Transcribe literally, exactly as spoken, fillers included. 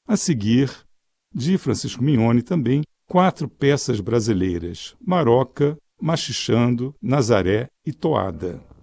A seguir, de Francisco Mignone também, quatro peças brasileiras: Maroca, Machichando, Nazaré e Toada.